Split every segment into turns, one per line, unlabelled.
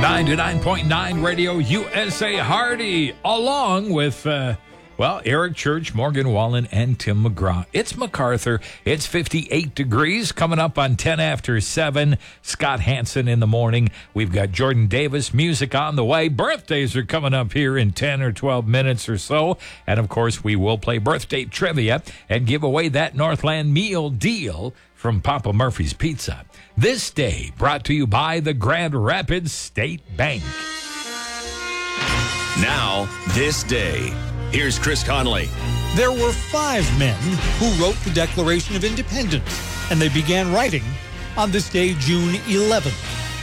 99.9 Radio USA Hardy, along with, Eric Church, Morgan Wallen, and Tim McGraw. It's MacArthur. It's 58 degrees coming up on 10 after 7. Scott Hansen in the morning. We've got Jordan Davis music on the way. Birthdays are coming up here in 10 or 12 minutes or so. And, of course, we will play birthday trivia and give away that Northland meal deal from Papa Murphy's Pizza. This day brought to you by the Grand Rapids State Bank.
Now, this day. Here's Chris Conley.
There were 5 men who wrote the Declaration of Independence, and they began writing on this day, June 11th.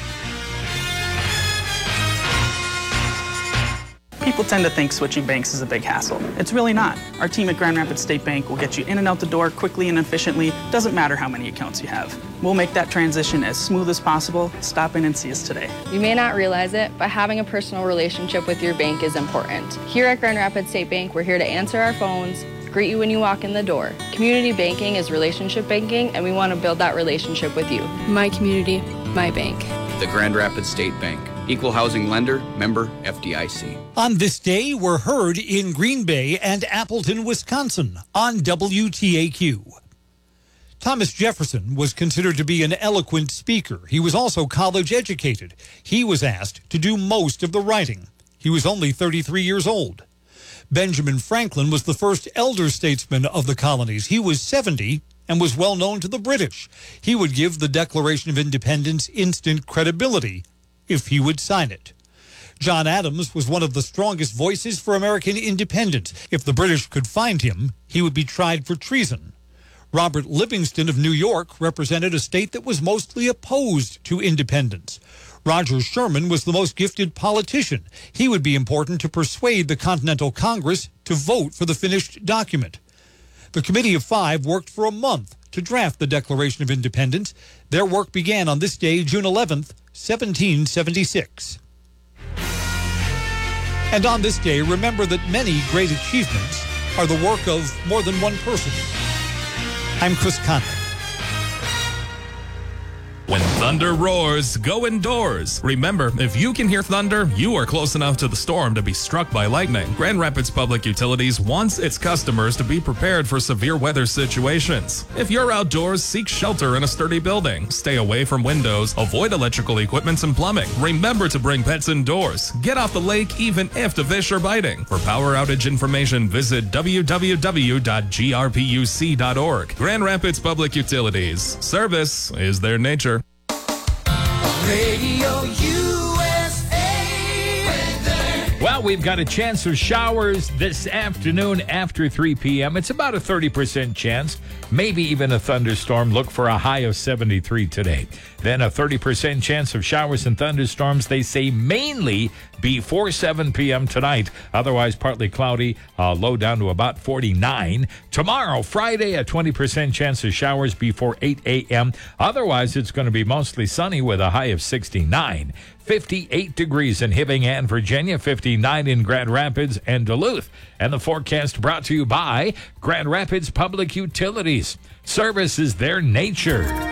People tend to think switching banks is a big hassle. It's really not. Our team at Grand Rapids State Bank will get you in and out the door quickly and efficiently. Doesn't matter how many accounts you have. We'll make that transition as smooth as possible. Stop in and see us today.
You may not realize it, but having a personal relationship with your bank is important. Here at Grand Rapids State Bank, we're here to answer our phones, greet you when you walk in the door. Community banking is relationship banking, and we want to build that relationship with you.
My community, my bank.
The Grand Rapids State Bank. Equal housing lender, member FDIC.
On this day, we're heard in Green Bay and Appleton, Wisconsin on WTAQ. Thomas Jefferson was considered to be an eloquent speaker. He was also college educated. He was asked to do most of the writing. He was only 33 years old. Benjamin Franklin was the first elder statesman of the colonies. He was 70 and was well known to the British. He would give the Declaration of Independence instant credibility if he would sign it. John Adams was one of the strongest voices for American independence. If the British could find him, he would be tried for treason. Robert Livingston of New York represented a state that was mostly opposed to independence. Roger Sherman was the most gifted politician. He would be important to persuade the Continental Congress to vote for the finished document. The Committee of 5 worked for a month to draft the Declaration of Independence. Their work began on this day, June 11th, 1776. And on this day, remember that many great achievements are the work of more than one person. I'm Chris Conley.
When thunder roars, go indoors. Remember, if you can hear thunder, you are close enough to the storm to be struck by lightning. Grand Rapids Public Utilities wants its customers to be prepared for severe weather situations. If you're outdoors, seek shelter in a sturdy building. Stay away from windows. Avoid electrical equipment and plumbing. Remember to bring pets indoors. Get off the lake even if the fish are biting. For power outage information, visit www.grpuc.org. Grand Rapids Public Utilities. Service is their nature.
Radio USA weather.
Well, we've got a chance of showers this afternoon after 3 p.m. It's about a 30% chance, maybe even a thunderstorm. Look for a high of 73 today. Then a 30% chance of showers and thunderstorms, they say mainly before 7 p.m. tonight. Otherwise, partly cloudy, low down to about 49. Tomorrow, Friday, a 20% chance of showers before 8 a.m. Otherwise, it's going to be mostly sunny with a high of 69. 58 degrees in Hibbing and Virginia, 59 in Grand Rapids and Duluth. And the forecast brought to you by Grand Rapids Public Utilities. Service is their nature.